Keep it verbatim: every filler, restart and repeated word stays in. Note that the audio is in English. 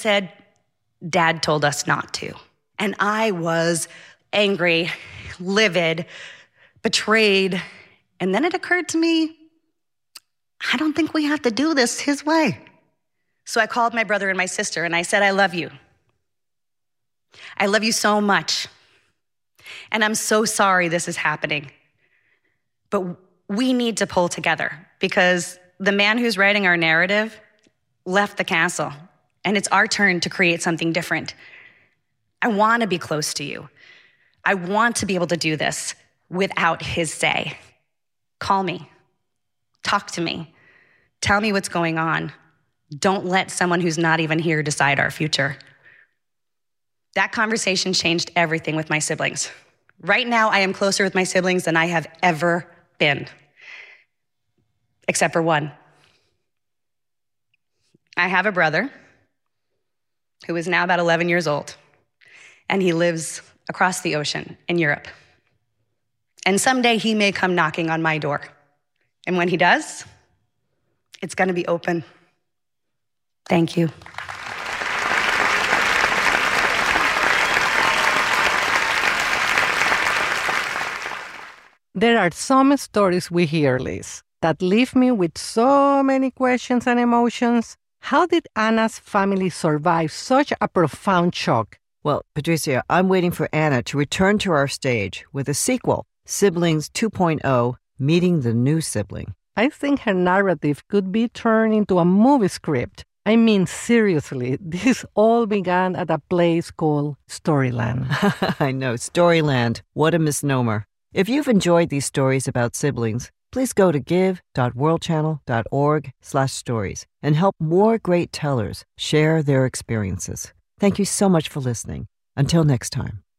said, Dad told us not to. And I was angry, livid, betrayed. And then it occurred to me, I don't think we have to do this his way. So I called my brother and my sister and I said, I love you. I love you so much. And I'm so sorry this is happening. But we need to pull together because the man who's writing our narrative left the castle, and it's our turn to create something different. I want to be close to you. I want to be able to do this without his say. Call me. Talk to me. Tell me what's going on. Don't let someone who's not even here decide our future. That conversation changed everything with my siblings. Right now, I am closer with my siblings than I have ever been, except for one. I have a brother who is now about eleven years old, and he lives across the ocean in Europe. And someday he may come knocking on my door. And when he does, it's gonna be open. Thank you. There are some stories we hear, Liz, that leave me with so many questions and emotions. How did Anna's family survive such a profound shock? Well, Patricia, I'm waiting for Anna to return to our stage with a sequel, Siblings two point oh, Meeting the New Sibling. I think her narrative could be turned into a movie script. I mean, seriously, this all began at a place called Storyland. I know, Storyland. What a misnomer. If you've enjoyed these stories about siblings, please go to give.worldchannel.org slash stories and help more great tellers share their experiences. Thank you so much for listening. Until next time.